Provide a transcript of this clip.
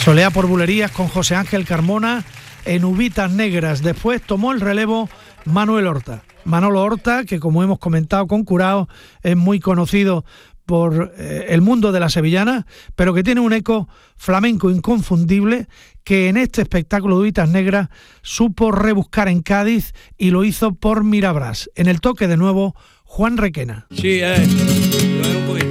Solea por bulerías con José Ángel Carmona en Uvitas Negras. Después tomó el relevo Manolo Horta, que como hemos comentado con Curao, es muy conocido por el mundo de la sevillana, pero que tiene un eco flamenco inconfundible, que en este espectáculo de Uvitas Negras supo rebuscar en Cádiz y lo hizo por Mirabrás. En el toque de nuevo, Juan Requena. Sí, lo era un poquito.